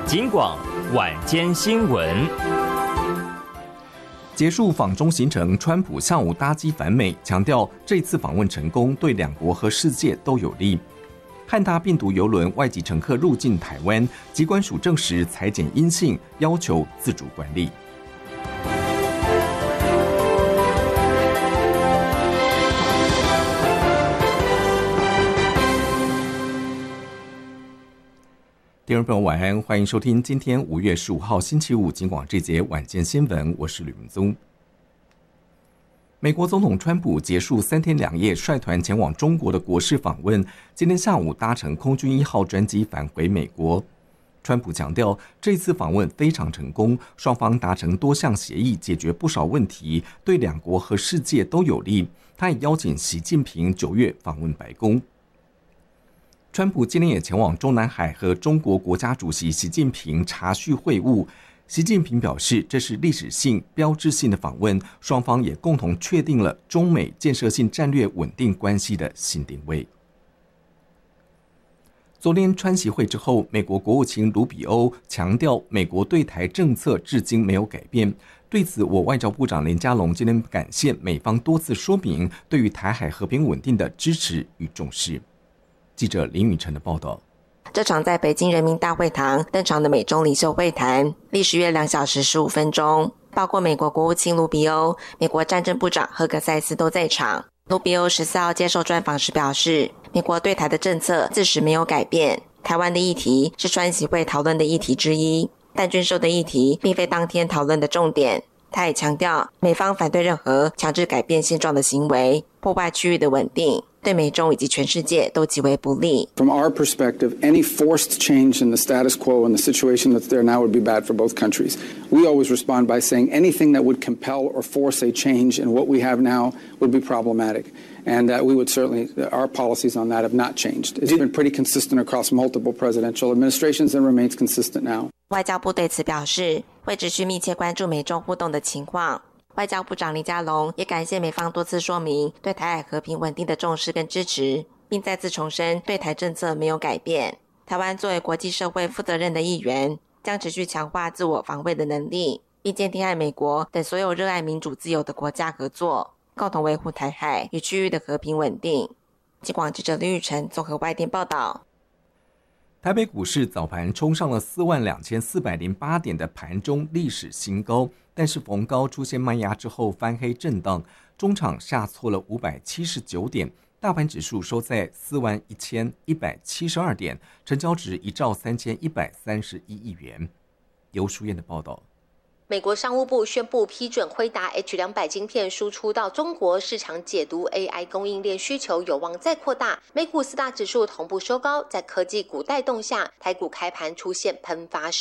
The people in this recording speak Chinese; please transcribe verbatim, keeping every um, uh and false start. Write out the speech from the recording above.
警广晚间新闻。 结束访中行程，川普下午搭机返美，强调这次访问成功对两国和世界都有利。汉大病毒邮轮外籍乘客入境台湾，疾管署证实采检阴性，要求自主管理。听众朋友晚安，欢迎收听今天五月十五号星期五警广这节晚间新闻，我是吕文宗。美国总统川普结束三天两夜率团前往中国的国事访问，今天下午搭乘空军一号专机返回美国。川普强调，这次访问非常成功，双方达成多项协议，解决不少问题，对两国和世界都有利。他也邀请习近平九月访问白宫。川普今天也前往中南海和中国国家主席习近平茶叙会晤。习近平表示，这是历史性、标志性的访问，双方也共同确定了中美建设性战略稳定关系的新定位。昨天川习会之后，美国国务卿卢比欧强调，美国对台政策至今没有改变。对此，我外交部长林佳龙今天感谢美方多次说明对于台海和平稳定的支持与重视。记者林宇晨的报道。 这场在北京人民大会堂登场的美中领袖会谈，历时约两小时十五分钟，包括美国国务卿卢比欧、美国战争部长赫格塞斯都在场。卢比欧十四号接受专访时表示，美国对台的政策自始没有改变，台湾的议题是川习会讨论的议题之一，但军售的议题并非当天讨论的重点。他也强调，美方反对任何强制改变现状的行为，破坏区域的稳定，对美中以及全世界都极为不利。 From our perspective, any forced change in the status quo and the situation that's there now would be bad for both countries. We always respond by saying anything that would compel or force a change in what we have now would be problematic. And uh, we would certainly, our policies on that have not changed. It's been pretty consistent across multiple presidential administrations and remains consistent now. 外交部对此表示，会持续密切关注美中互动的情况。外交部长林佳龙也感谢美方多次说明对台海和平稳定的重视跟支持，并再次重申对台政策没有改变。台湾作为国际社会负责任的一员，将持续强化自我防卫的能力，并坚定和美国等所有热爱民主自由的国家合作，共同维护台海与区域的和平稳定。警广记者林宇晨综合外电报道。 台北股市早盘冲上了四万两千四百零八点的盘中历史新高，但是逢高出现卖压之后翻黑震荡，中场下挫了五百七十九点，大盘指数收在四万一千一百七十二点，成交值一兆三千一百三十一亿元。游淑燕的报道。 美国商务部宣布批准辉达 H 两百 晶片输出到中国市场，解读 A I 供应链需求有望再扩大。美股四大指数同步收高，在科技股带动下，台股开盘出现喷发式